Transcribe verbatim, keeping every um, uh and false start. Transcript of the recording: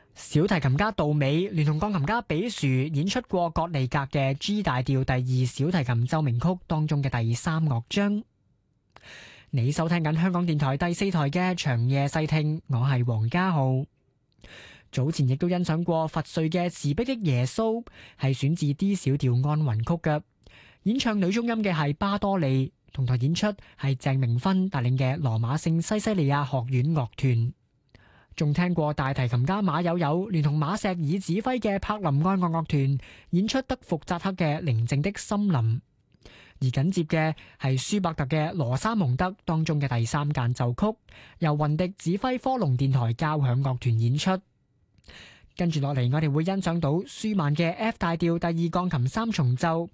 小提琴家杜美聯同鋼琴家比樹演出過葛利格嘅 G 大調第二小提琴奏鳴曲當中嘅第三樂章。你收聽緊香港電台第四台嘅長夜細聽，我係黃家浩。早前亦都欣賞過佛瑞嘅慈悲的耶穌，係選自 D 小調安魂曲嘅。演唱女中音嘅係巴多利，同台演出係鄭明芬帶領嘅羅馬聖西西利亞學院樂團。仲聽過大提琴家馬友友聯同馬錫爾指揮嘅柏林愛樂樂團演出德福扎克嘅寧靜的森林。而緊接嘅係舒伯特嘅羅莎蒙德當中嘅第三間奏曲，由雲迪指揮科隆電台交響樂團演出。跟住落嚟，我哋會欣賞到舒曼嘅 F 大調第二鋼琴三重奏，